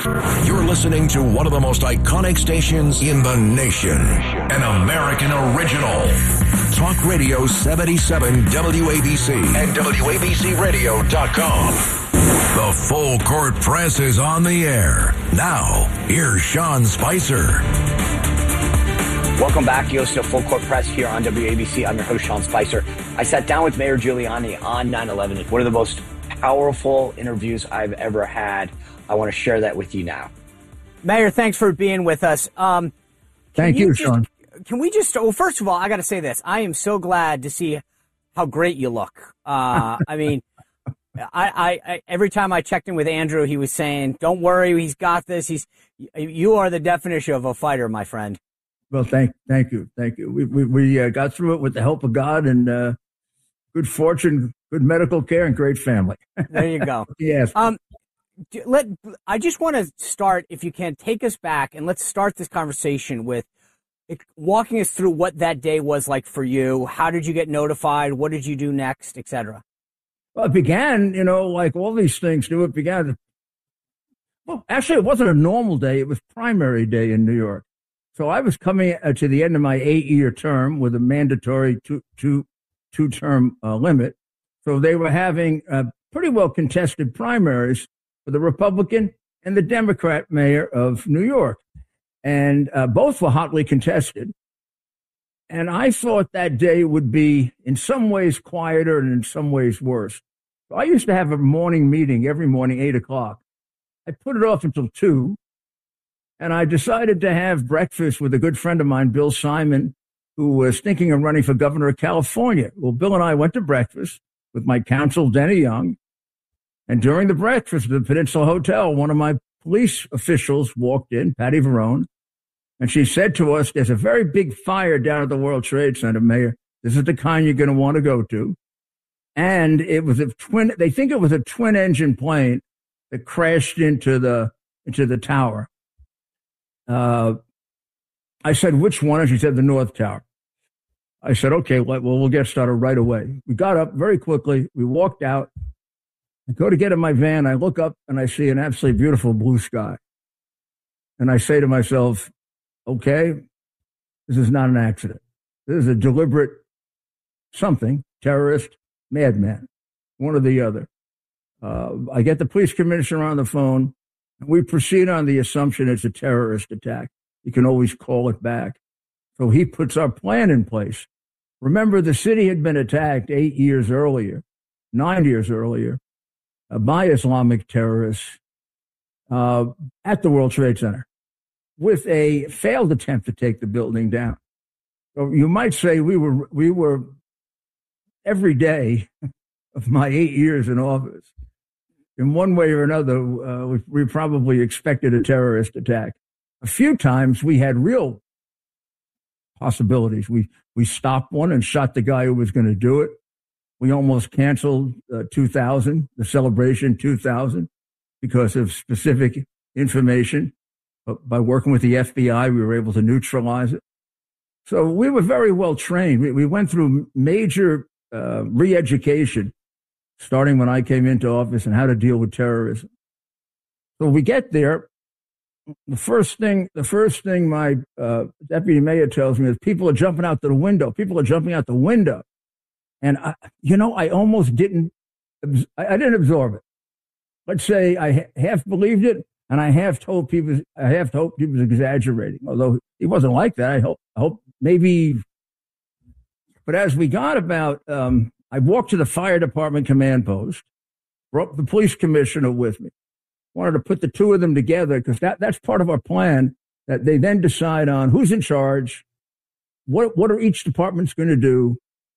You're listening to one of the most iconic stations in the nation. An American original. Talk Radio 77 WABC and WABCRadio.com. The Full Court Press is on the air. Now, here's Sean Spicer. Welcome back. You're still Full Court Press here on WABC. I'm your host, Sean Spicer. I sat down with Mayor Giuliani on 9/11. It's one of the most powerful interviews I've ever had. I want to share that with you now. Mayor, thanks for being with us. Thank you, Sean. Can we just, well, first of all, I got to say this. I am so glad to see how great you look. I mean, I every time I checked in with Andrew, he was saying, don't worry, he's got this. You are the definition of a fighter, my friend. Well, thank you. We got through it with the help of God and good fortune, good medical care, and great family. There you go. Yes. I just want to start, if you can, take us back and let's start this conversation with walking us through what that day was like for you. How did you get notified? What did you do next, et cetera? Well, it began, like all these things do, it began. Well, actually, it wasn't a normal day. It was primary day in New York. So I was coming to the end of my 8-year term with a mandatory two-term limit. So they were having pretty well contested primaries for the Republican and the Democrat mayor of New York. And both were hotly contested. And I thought that day would be in some ways quieter and in some ways worse. So I used to have a morning meeting every morning, 8 o'clock. I put it off until 2. And I decided to have breakfast with a good friend of mine, Bill Simon, who was thinking of running for governor of California. Well, Bill and I went to breakfast with my counsel, Denny Young. And during the breakfast at the Peninsula Hotel, one of my police officials walked in, Patty Verone, and she said to us, there's a very big fire down at the World Trade Center, Mayor. This is the kind you're going to want to go to. And it was they think it was a twin engine plane that crashed into the tower. I said, which one? And she said, the North Tower. I said, okay, well, we'll get started right away. We got up very quickly. We walked out. I go to get in my van. I look up and I see an absolutely beautiful blue sky. And I say to myself, okay, this is not an accident. This is a deliberate something, terrorist, madman, one or the other. I get the police commissioner on the phone. We proceed on the assumption it's a terrorist attack. You can always call it back. So he puts our plan in place. Remember, the city had been attacked 9 years earlier, by Islamic terrorists at the World Trade Center with a failed attempt to take the building down. So you might say we were every day of my 8 years in office. In one way or another, we probably expected a terrorist attack. A few times we had real possibilities. We stopped one and shot the guy who was going to do it. We almost canceled 2000, the celebration 2000, because of specific information. But by working with the FBI, we were able to neutralize it. So we were very well trained. We went through major re-education starting when I came into office and how to deal with terrorism. So we get there. The first thing my deputy mayor tells me is people are jumping out the window. And I almost didn't absorb it. Let's say I half believed it and I half hoped he was exaggerating, although he wasn't like that. I hope maybe. But as we got about, I walked to the fire department command post, brought the police commissioner with me, wanted to put the two of them together because that's part of our plan, that they then decide on who's in charge, what are each department's going to do.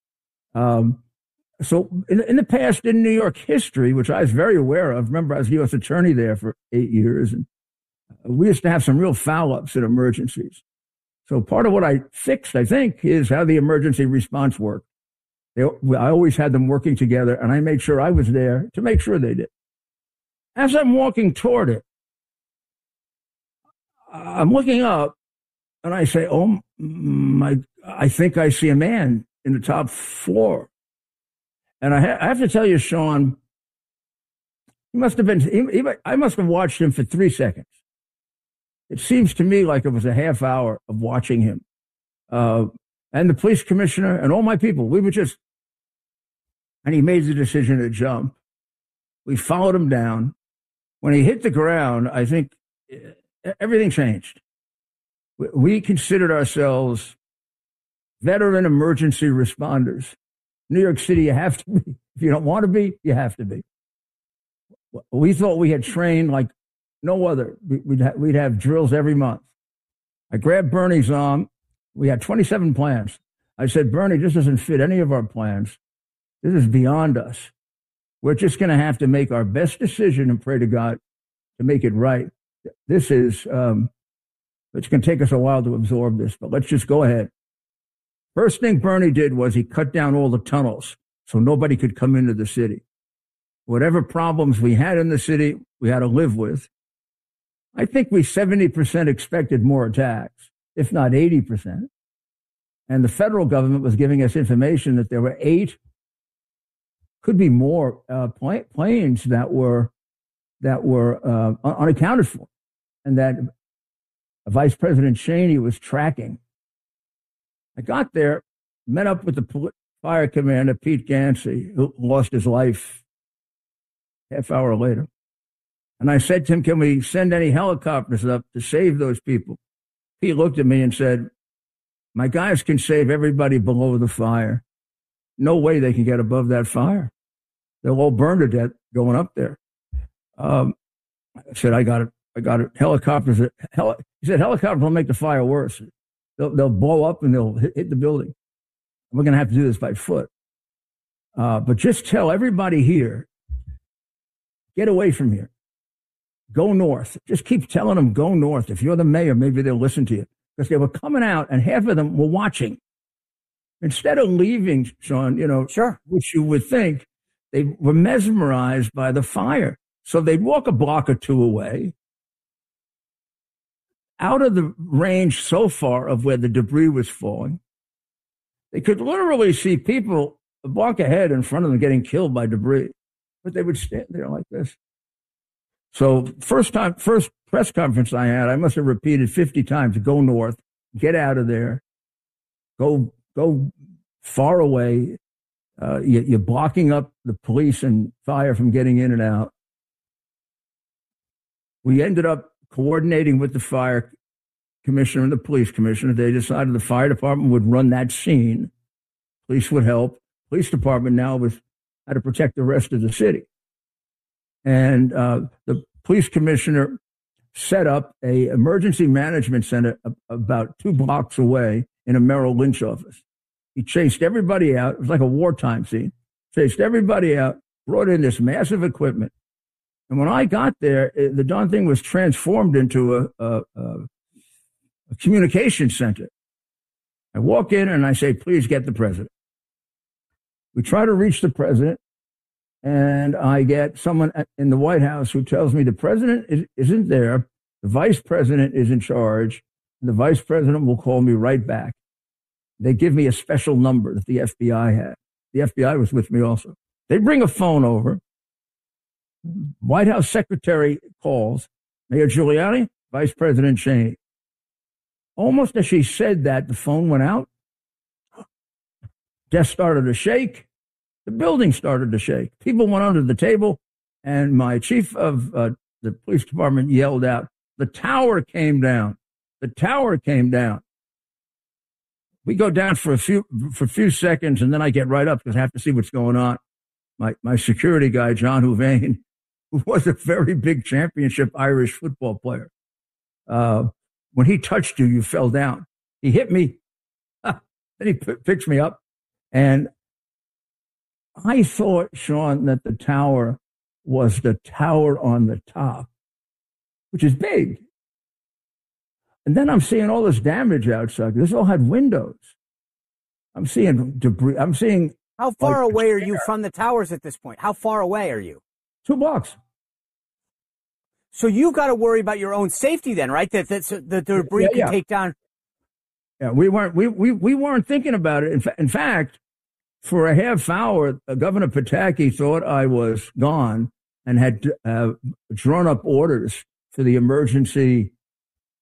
So in the past, in New York history, which I was very aware of, remember I was U.S. attorney there for 8 years, and we used to have some real foul-ups in emergencies. So part of what I fixed, I think, is how the emergency response worked. I always had them working together, and I made sure I was there to make sure they did. As I'm walking toward it, I'm looking up, and I say, oh, I think I see a man in the top floor. And I have to tell you, Sean, I must have watched him for 3 seconds. It seems to me like it was a half hour of watching him. And the police commissioner and all my people, we were just, and he made the decision to jump. We followed him down. When he hit the ground, I think everything changed. We considered ourselves veteran emergency responders. New York City, you have to be. If you don't want to be, you have to be. We thought we had trained like no other. We'd have drills every month. I grabbed Bernie's arm. We had 27 plans. I said, Bernie, this doesn't fit any of our plans. This is beyond us. We're just going to have to make our best decision and pray to God to make it right. This is, it's going to take us a while to absorb this, but let's just go ahead. First thing Bernie did was he cut down all the tunnels so nobody could come into the city. Whatever problems we had in the city, we had to live with. I think we 70% expected more attacks, if not 80%. And the federal government was giving us information that there were 8, could be more, planes that were unaccounted for, and that Vice President Cheney was tracking. I got there, met up with the fire commander, Pete Gansey, who lost his life half hour later. And I said to him, can we send any helicopters up to save those people? He looked at me and said, my guys can save everybody below the fire. No way they can get above that fire. They'll all burn to death going up there. I said, I got it. Helicopters. He said, helicopters will make the fire worse. They'll blow up and they'll hit the building. We're going to have to do this by foot. But just tell everybody here, get away from here. Go north. Just keep telling them, go north. If you're the mayor, maybe they'll listen to you. Because they were coming out and half of them were watching. Instead of leaving, Sean, sure, which you would think, they were mesmerized by the fire. So they'd walk a block or two away, out of the range so far of where the debris was falling. They could literally see people a block ahead in front of them getting killed by debris, but they would stand there like this. So first press conference I had, I must have repeated 50 times, go north, get out of there, go far away. You're blocking up the police and fire from getting in and out. We ended up coordinating with the fire commissioner and the police commissioner. They decided the fire department would run that scene. Police would help. Police department now had to protect the rest of the city. And the police commissioner set up a emergency management center about 2 blocks away in a Merrill Lynch office. He chased everybody out. It was like a wartime scene. Chased everybody out, brought in this massive equipment. And when I got there, the darn thing was transformed into a communication center. I walk in and I say, please get the president. We try to reach the president, and I get someone in the White House who tells me the president isn't there, the vice president is in charge, and the vice president will call me right back. They give me a special number that the FBI had. The FBI was with me also. They bring a phone over. White House secretary calls, Mayor Giuliani, Vice President Cheney. Almost as she said that, the phone went out. Desk started to shake. The building started to shake. People went under the table, and my chief of the police department yelled out, the tower came down. The tower came down. We go down for a few seconds, and then I get right up because I have to see what's going on. My security guy, John Huvane, who was a very big championship Irish football player. When he touched you, you fell down. He hit me. Then he picks me up. And I thought, Sean, that the tower was the tower on the top, which is big. And then I'm seeing all this damage outside. This all had windows. I'm seeing debris. I'm seeing. How far away are you from the towers at this point? How far away are you? 2 blocks. So you've got to worry about your own safety then, right? That the debris can take down. Yeah, we weren't thinking about it. In fact, for a half hour, Governor Pataki thought I was gone and had drawn up orders for the emergency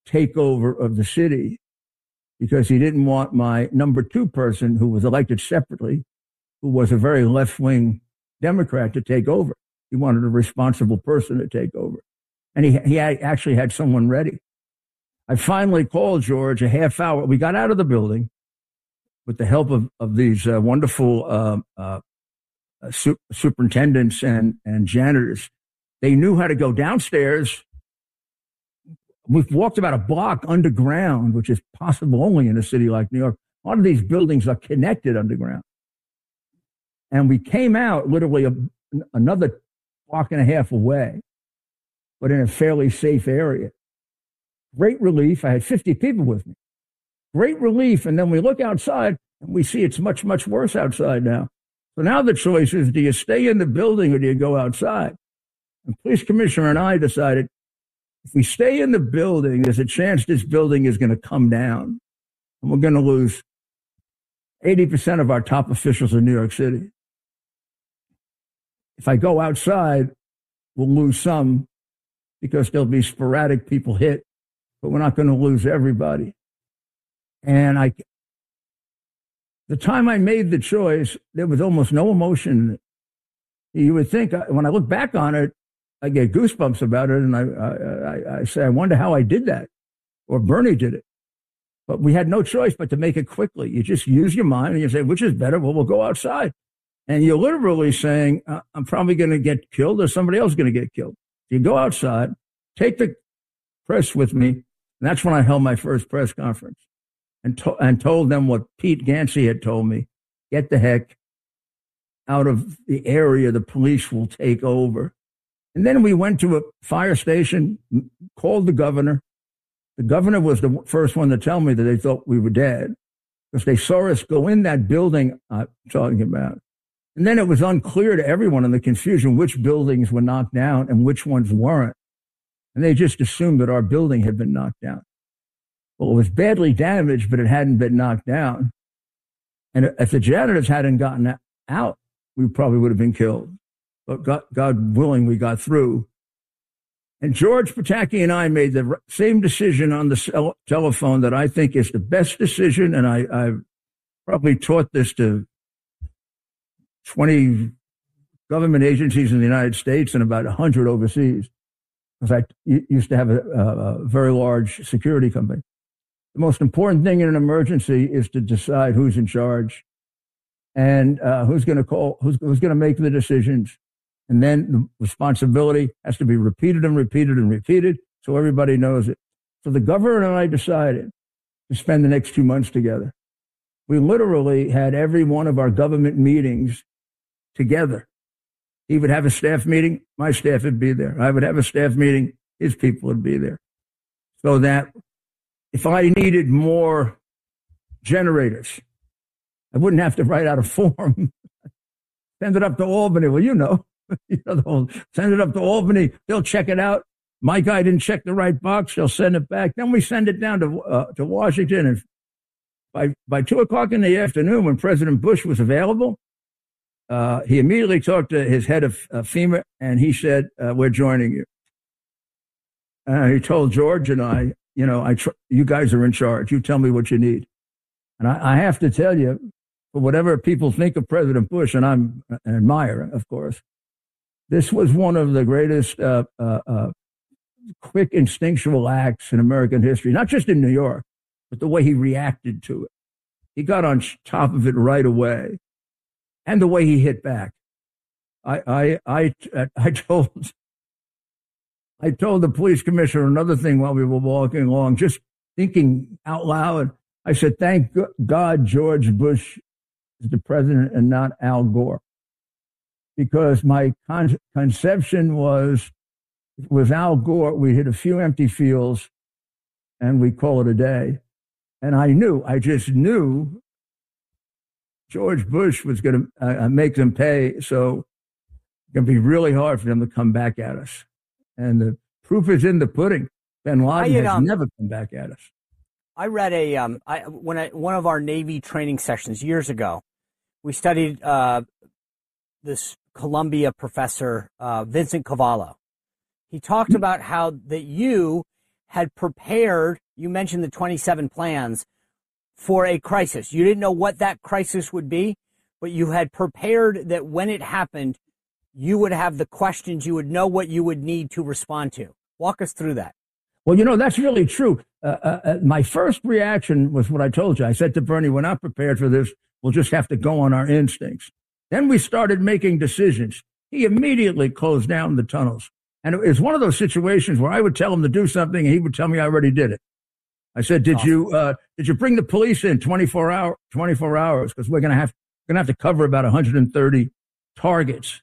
takeover of the city because he didn't want my number 2 person, who was elected separately, who was a very left-wing Democrat, to take over. He wanted a responsible person to take over. And he actually had someone ready. I finally called George a half hour. We got out of the building with the help of these wonderful superintendents and janitors. They knew how to go downstairs. We've walked about a block underground, which is possible only in a city like New York. A lot of these buildings are connected underground. And we came out literally another block and a half away, but in a fairly safe area. Great relief. I had 50 people with me. Great relief. And then we look outside and we see it's much, much worse outside now. So now the choice is, do you stay in the building or do you go outside? And police commissioner and I decided, if we stay in the building, there's a chance this building is going to come down and we're going to lose 80% of our top officials in New York City. If I go outside, we'll lose some because there'll be sporadic people hit, but we're not going to lose everybody. And the time I made the choice, there was almost no emotion in it. You would think, when I look back on it, I get goosebumps about it, and I say, I wonder how I did that, or Bernie did it. But we had no choice but to make it quickly. You just use your mind, and you say, which is better? Well, we'll go outside. And you're literally saying, I'm probably going to get killed, or somebody else is going to get killed. You go outside, take the press with me, and that's when I held my first press conference, and told them what Pete Gansey had told me: get the heck out of the area. The police will take over. And then we went to a fire station, called the governor. The governor was the first one to tell me that they thought we were dead because they saw us go in that building I'm talking about. And then it was unclear to everyone in the confusion which buildings were knocked down and which ones weren't. And they just assumed that our building had been knocked down. Well, it was badly damaged, but it hadn't been knocked down. And if the janitors hadn't gotten out, we probably would have been killed. But God willing, we got through. And George Pataki and I made the same decision on the telephone that I think is the best decision. And I probably taught this to 20 government agencies in the United States and about 100 overseas, because I used to have a very large security company. The most important thing in an emergency is to decide who's in charge and who's going to call, who's going to make the decisions. And then the responsibility has to be repeated and repeated and repeated so everybody knows it. So the governor and I decided to spend the next 2 months together. We literally had every one of our government meetings together. He would have a staff meeting, my staff would be there. I would have a staff meeting, his people would be there. So that if I needed more generators, I wouldn't have to write out a form. Send it up to Albany. Well, you know the whole, send it up to Albany. They'll check it out. My guy didn't check the right box. They'll send it back. Then we send it down to Washington. And by 2:00 in the afternoon, when President Bush was available, he immediately talked to his head of FEMA, and he said, we're joining you. He told George and I, you guys are in charge. You tell me what you need. And I have to tell you, for whatever people think of President Bush, and I'm an admirer, of course, this was one of the greatest quick instinctual acts in American history, not just in New York, but the way he reacted to it. He got on top of it right away, and the way he hit back. I told the police commissioner another thing while we were walking along, just thinking out loud. I said, thank God George Bush is the president and not Al Gore. Because my conception was, with Al Gore, we hit a few empty fields and we call it a day. And I just knew George Bush was going to make them pay. So it's going to be really hard for them to come back at us. And the proof is in the pudding. Bin Laden has never come back at us. I read one of our Navy training sessions years ago, we studied this Columbia professor, Vincent Cavallo. He talked about how that you had prepared, you mentioned the 27 plans for a crisis. You didn't know what that crisis would be, but you had prepared that when it happened, you would have the questions, you would know what you would need to respond to. Walk us through that. Well, that's really true. My first reaction was what I told you. I said to Bernie, we're not prepared for this. We'll just have to go on our instincts. Then we started making decisions. He immediately closed down the tunnels. And it was one of those situations where I would tell him to do something and he would tell me I already did it. I said, did you bring the police in 24 hours? Because we're going to have to cover about 130 targets.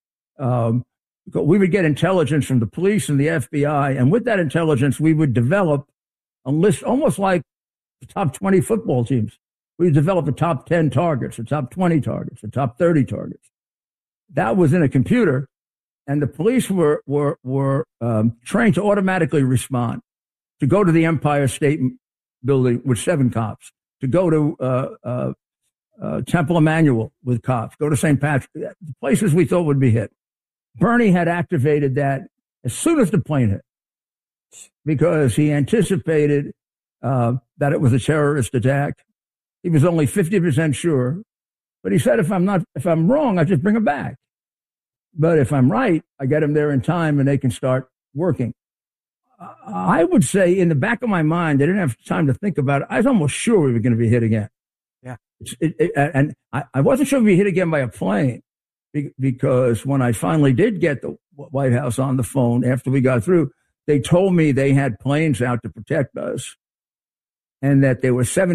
We would get intelligence from the police and the FBI. And with that intelligence, we would develop a list almost like the top 20 football teams. We would develop the top 10 targets, the top 20 targets, the top 30 targets. That was in a computer. And the police were trained to automatically respond, to go to the Empire State Building with 7 cops, to go to Temple Emmanuel with cops, go to St. Patrick, the places we thought would be hit. Bernie had activated that as soon as the plane hit because he anticipated that it was a terrorist attack. He was only 50% sure, but he said, if I'm wrong, I just bring him back. But if I'm right, I get them there in time and they can start working. I would say in the back of my mind, I didn't have time to think about it. I was almost sure we were going to be hit again. Yeah. And I wasn't sure we'd be hit again by a plane because when I finally did get the White House on the phone after we got through, they told me they had planes out to protect us and that there were 7